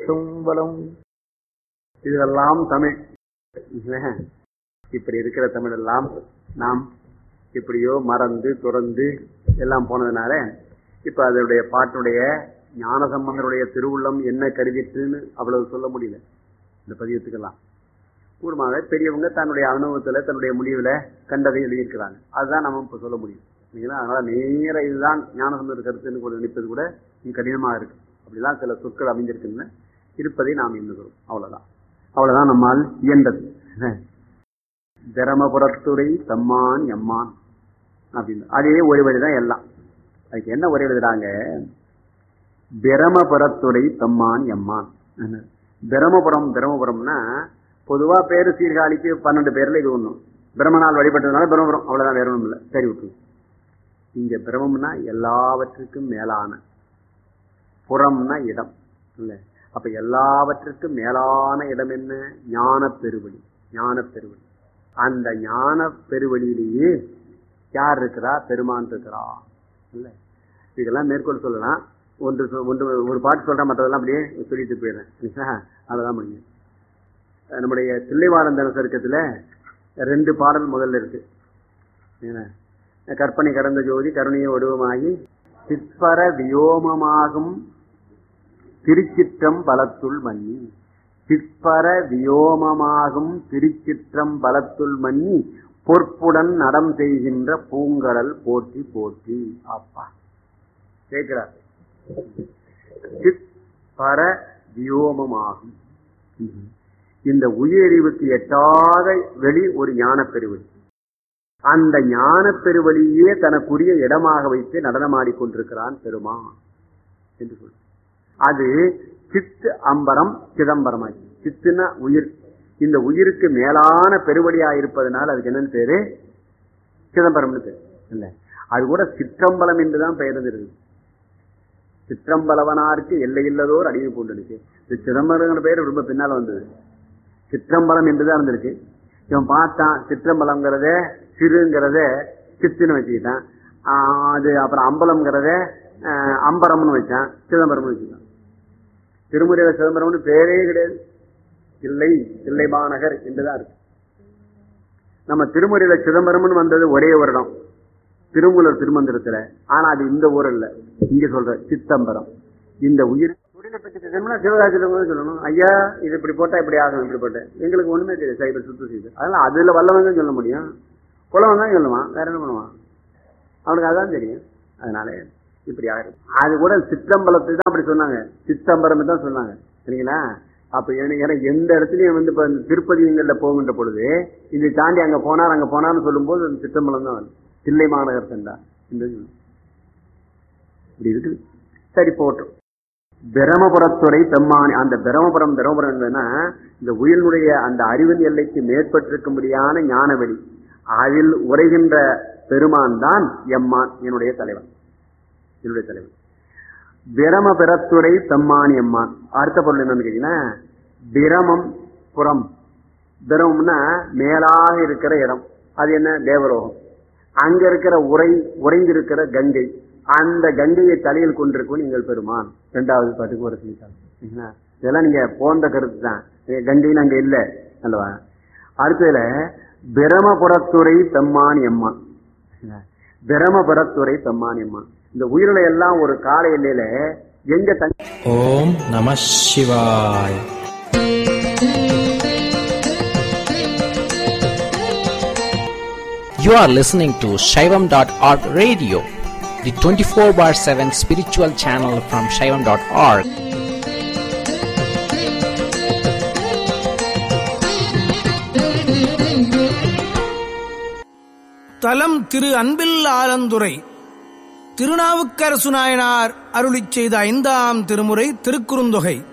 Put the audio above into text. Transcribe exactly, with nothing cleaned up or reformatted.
தும்பலம். இதெல்லாம் தமிழ். இப்படி இருக்கிற தமிழ் எல்லாம் நாம் இப்படியோ மறந்து துறந்து எல்லாம் போனதுனால இப்ப அதனுடைய பாட்டுடைய ஞானசம்பந்தருடைய திருவுள்ளம் என்ன கருதிட்டுன்னு அவ்வளவு சொல்ல முடியல. இந்த பதியத்துக்கெல்லாம் கூடுமாக பெரியவங்க தன்னுடைய அனுபவத்துல தன்னுடைய முடிவுல கண்டதை எழுதியிருக்கிறாங்க. அதுதான் நம்ம இப்ப சொல்ல முடியும். அதனால நேர இதுதான் ஞானசம்பந்தர் கருத்துன்னு கூட நினைப்பது கூட கடினமாக இருக்கு. அப்படிலாம் சில சொற்கள் அமைஞ்சிருக்குன்னு இருப்பதை நாம் எண்ணுகிறோம். அவ்வளவுதான் அவ்வளவுதான் நம்மால் இயன்றது. தரமபுரத்துறை தம்மான் எம்மான் அப்படின்னு அதே ஒரு வழிதான் எல்லாம். அதுக்கு என்ன ஒரே எழுதுறாங்க? பிரமபுரத்துறை தம்மான் எம்மான். பிரமபுரம் பிரமபுரம்னா பொதுவா பேரு சீர்காழிக்கு பன்னெண்டு பேர்ல இது ஒண்ணும். பிரம்மனால் வழிபட்டதுனால பிரமபுரம், அவ்வளவுதான், வேற ஒண்ணும் இல்லை. சரி விட்டு. இங்க பிரமம்னா எல்லாவற்றுக்கும் மேலான, புறம்னா இடம் இல்ல. அப்ப எல்லாவற்றுக்கும் மேலான இடம் என்ன? ஞான பெருவழி. ஞான பெருவழி. அந்த ஞான பெருவழியிலேயே யார் இருக்கிறா? பெருமான் இருக்கிறா இல்ல. இதெல்லாம் மேற்கொள் சொல்லலாம். ஒன்று ஒன்று ஒரு பாட்டு சொல்றேன், மற்றதெல்லாம் அப்படியே சொல்லிட்டு போயிடுறேன். அதுதான் முடியும். நம்முடைய தில்லைவாழந்தன சருக்கத்துல ரெண்டு பாடல் முதல்ல இருக்கு. கற்பனை கடந்த ஜோதி கருணைய வடிவமாகி சிற்பர வியோமமாகும் திருச்சிற்றம் பலத்துள் மன்னி. சிற்பர வியோமமாகும் திருச்சிற்றம் பலத்துள் மன்னி பொற்புடன் நடம் செய்கின்ற பூங்கடல் போற்றி போற்றி. அப்பா கேட்கிறார். சிற்பர வியோமமாகும். இந்த உயிரறிவுக்கு எட்டாத வெளி ஒரு ஞான பெருவழி. அந்த ஞான பெருவழியே தனக்குரிய இடமாக வைத்து நடனமாடிக்கொண்டிருக்கிறான் பெருமான் என்று சொல்ற. அது சித்து அம்பரம் சிதம்பரமாச்சு. சித்துனா உயிர். இந்த உயிருக்கு மேலான பெருவழியா இருப்பதனால அதுக்கு என்னன்னு பேரு? சிதம்பரம்னு பேரு இல்ல. அது கூட சிற்றம்பலம் என்றுதான் பெயர் இருந்தது. சிற்றம்பலவனாருக்கு எல்லை இல்லதோர் அடிமை பூண்டுச்சு. இது சிதம்பரம் பெயர் ரொம்ப பின்னால வந்தது. சிற்றம்பலம் என்றுதான் இருந்திருக்கு. இவன் பார்த்தான் சிற்றம்பலம்ங்கிறத சிறுங்கிறத சித்துன்னு வச்சுக்கிட்டான். அது அப்புறம் அம்பலம்ங்கிறத அம்பரம்னு வச்சான், சிதம்பரம்னு வச்சுட்டான். திருமுறையில சிதம்பரம்னு பேரே கிடையாது. தில்லை தில்லை மாநகர் என்றுதான் இருக்கு. நம்ம திருமுறையில சிதம்பரம்னு வந்தது ஒரே வருடம் திருமூலர் திருமந்திரத்துல. ஆனா அது இந்த ஊர் இல்ல, இங்க சொல்ற சித்தம்பரம். இந்த உயிர் சிவகாசியில சொல்லணும், ஐயா இது இப்படி போட்டா இப்படி ஆகும், இப்படி போட்டேன். எங்களுக்கு ஒண்ணுமே தெரியாது சைபர் சுத்தம் செய்து. அதனால அதுல வல்லவங்க சொல்ல முடியும், குலவன் தான் சொல்லுவான், வேற என்ன பண்ணுவான், அவனுக்கு அதான் தெரியும். அதனால இப்படி ஆயிரும். அது கூட சிற்றம்பலத்தை தான் அப்படி சொன்னாங்க, சித்தம்பரம் தான் சொன்னாங்க. சரிங்களா? அப்ப ஏன்னா எந்த இடத்துலயும் வந்து இப்ப திருப்பதிங்கள்ல போகின்ற பொழுது இதை தாண்டி அங்க போனார் அங்க போனார்னு சொல்லும் போது அந்த சிற்றம்பலம் தான் வரும். தில்லை மாநகர் சென்றா இப்படி இருக்குது. சரி போட்டோம். பிரமபுரத்துறை பெம்மானி. அந்த பிரமபுரம் பிரமபுரம் என்னன்னா இந்த உயிரினுடைய அந்த அறிவின் எல்லைக்கு மேற்பட்டிருக்கும்படியான ஞானவெளி. அதில் உரைகின்ற பெருமான் தான் எம்மான், என்னுடைய தலைவன், என்னுடைய தலைவன். பிரமபுரத்துறை பெம்மானி எம்மான். அடுத்த பொருள் என்னன்னு கேட்டீங்கன்னா பிரமம் புறம். பிரமம்னா மேலாக இருக்கிற இடம். அது என்ன? தேவலோகம். அங்க இருக்கிற உரை உறைந்திருக்கிற கங்கை. அந்த கங்கையை தலையில் கொண்டிருக்கும் நீங்கள் பெருமான். இரண்டாவது பாட்டுக்கு ஒரு சொல்லிட்டாங்க. இதெல்லாம் நீங்க போன்ற கருத்து தான். கங்கைன்னு அங்க இல்ல அல்லவா? அடுத்ததுல பிரமபுரத்துறை பெம்மான் எம்மான். பிரமபுரத்துறை பெம்மான் எம்மான். இந்த உயிரிலை எல்லாம் ஒரு கால எல்லையில எங்க தங்க. ஓம் நம சிவாய். You are listening to Shaivam dot org radio, the twenty-four bar seven spiritual channel from Shaivam dot org. தலம் திரு அன்பில் ஆலந்துறை. திருநாவுக்கரசு நாயனார் அருளிச் செய்த ஐந்தாம் திருமுறை திருக்குறுந்தொகை.